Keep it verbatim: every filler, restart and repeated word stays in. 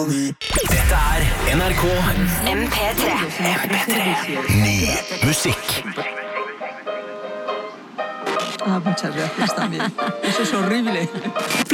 Dette er N R K M P tre. M P tre. Ny musikk. Ah, muchas gracias también. Eso es horrible.